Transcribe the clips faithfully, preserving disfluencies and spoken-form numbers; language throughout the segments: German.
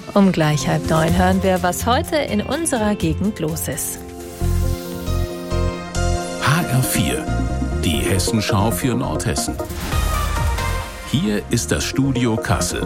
Um gleich halb neun hören wir, was heute in unserer Gegend los ist. H R vier, die Hessenschau für Nordhessen. Hier ist das Studio Kassel.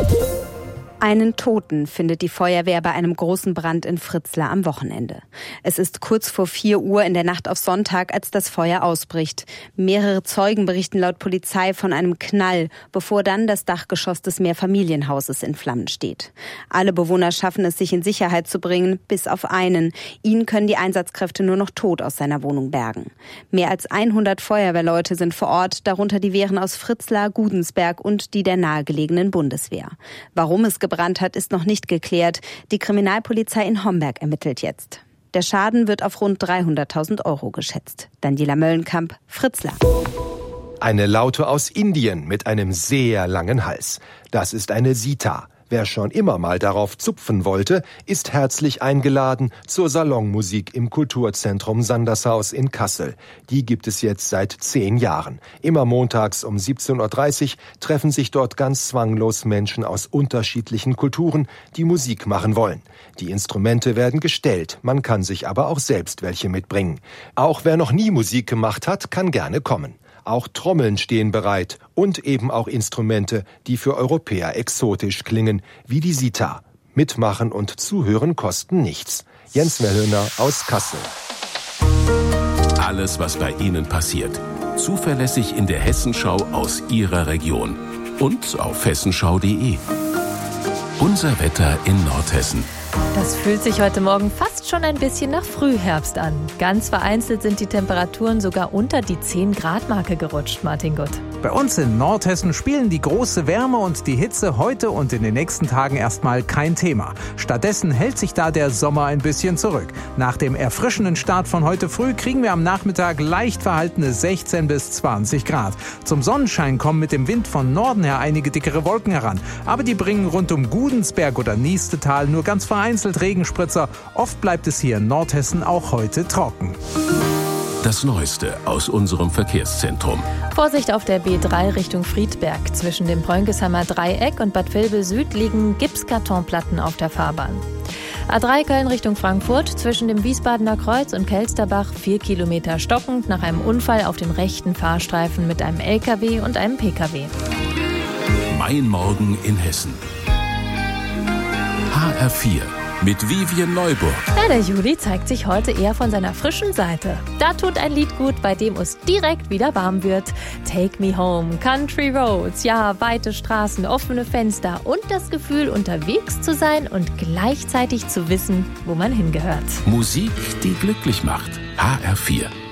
Einen Toten findet die Feuerwehr bei einem großen Brand in Fritzlar am Wochenende. Es ist kurz vor vier Uhr in der Nacht auf Sonntag, als das Feuer ausbricht. Mehrere Zeugen berichten laut Polizei von einem Knall, bevor dann das Dachgeschoss des Mehrfamilienhauses in Flammen steht. Alle Bewohner schaffen es, sich in Sicherheit zu bringen, bis auf einen. Ihn können die Einsatzkräfte nur noch tot aus seiner Wohnung bergen. Mehr als hundert Feuerwehrleute sind vor Ort, darunter die Wehren aus Fritzlar, Gudensberg und die der nahegelegenen Bundeswehr. Warum es gebrannt hat, ist noch nicht geklärt. Die Kriminalpolizei in Homberg ermittelt jetzt. Der Schaden wird auf rund dreihunderttausend Euro geschätzt. Daniela Möllenkamp, Fritzlar. Eine Laute aus Indien mit einem sehr langen Hals. Das ist eine Sitar. Wer schon immer mal darauf zupfen wollte, ist herzlich eingeladen zur Salonmusik im Kulturzentrum Sandershaus in Kassel. Die gibt es jetzt seit zehn Jahren. Immer montags um siebzehn Uhr dreißig treffen sich dort ganz zwanglos Menschen aus unterschiedlichen Kulturen, die Musik machen wollen. Die Instrumente werden gestellt, man kann sich aber auch selbst welche mitbringen. Auch wer noch nie Musik gemacht hat, kann gerne kommen. Auch Trommeln stehen bereit und eben auch Instrumente, die für Europäer exotisch klingen, wie die Sitar. Mitmachen und Zuhören kosten nichts. Jens Verhöhner aus Kassel. Alles, was bei Ihnen passiert. Zuverlässig in der Hessenschau aus Ihrer Region. Und auf hessenschau punkt de. Unser Wetter in Nordhessen. Das fühlt sich heute Morgen fast schon ein bisschen nach Frühherbst an. Ganz vereinzelt sind die Temperaturen sogar unter die zehn Grad Marke gerutscht, Martin Gutt. Bei uns in Nordhessen spielen die große Wärme und die Hitze heute und in den nächsten Tagen erstmal kein Thema. Stattdessen hält sich da der Sommer ein bisschen zurück. Nach dem erfrischenden Start von heute früh kriegen wir am Nachmittag leicht verhaltene sechzehn bis zwanzig Grad. Zum Sonnenschein kommen mit dem Wind von Norden her einige dickere Wolken heran. Aber die bringen rund um Gudensberg oder Niestetal nur ganz vereinzelt Regenspritzer. Oft bleibt es hier in Nordhessen auch heute trocken. Das Neueste aus unserem Verkehrszentrum. Vorsicht auf der B drei Richtung Friedberg. Zwischen dem Brönckesheimer Dreieck und Bad Vilbel Süd liegen Gipskartonplatten auf der Fahrbahn. A drei Köln Richtung Frankfurt. Zwischen dem Wiesbadener Kreuz und Kelsterbach vier Kilometer stockend nach einem Unfall auf dem rechten Fahrstreifen mit einem L K W und einem P K W. Mein Morgen in Hessen. H R vier. Mit Vivian Neuburg. Ja, der Juli zeigt sich heute eher von seiner frischen Seite. Da tut ein Lied gut, bei dem es direkt wieder warm wird. Take Me Home, Country Roads, ja, weite Straßen, offene Fenster und das Gefühl, unterwegs zu sein und gleichzeitig zu wissen, wo man hingehört. Musik, die glücklich macht. H R vier.